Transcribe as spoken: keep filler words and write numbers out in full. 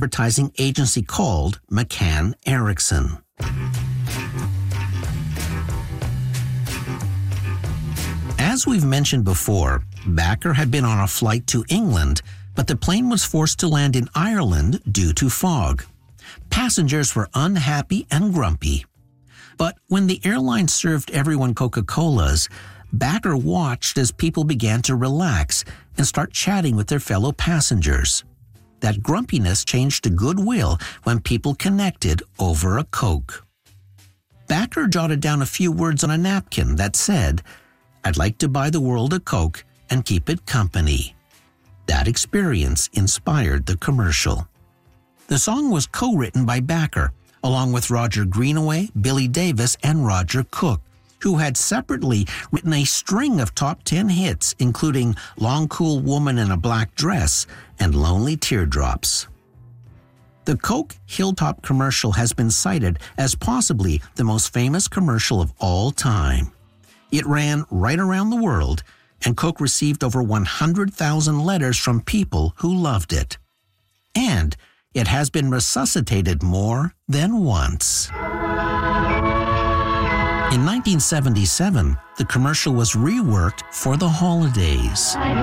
advertising agency called McCann Erickson. As we've mentioned before, Backer had been on a flight to England, but the plane was forced to land in Ireland due to fog. Passengers were unhappy and grumpy. But when the airline served everyone Coca-Colas, Backer watched as people began to relax and start chatting with their fellow passengers. That grumpiness changed to goodwill when people connected over a Coke. Backer jotted down a few words on a napkin that said, "I'd like to buy the world a Coke and keep it company." That experience inspired the commercial. The song was co-written by Backer, along with Roger Greenaway, Billy Davis, and Roger Cook, who had separately written a string of top ten hits, including Long Cool Woman in a Black Dress and Lonely Teardrops. The Coke Hilltop commercial has been cited as possibly the most famous commercial of all time. It ran right around the world, and Coke received over one hundred thousand letters from people who loved it. And it has been resuscitated more than once. In nineteen seventy-seven, the commercial was reworked for the holidays.